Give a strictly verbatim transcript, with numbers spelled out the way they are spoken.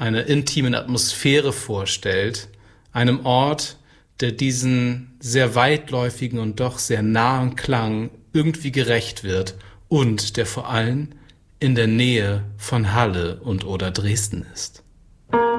einer intimen Atmosphäre vorstellt, einem Ort, der diesen sehr weitläufigen und doch sehr nahen Klang irgendwie gerecht wird und der vor allem in der Nähe von Halle und oder Dresden ist.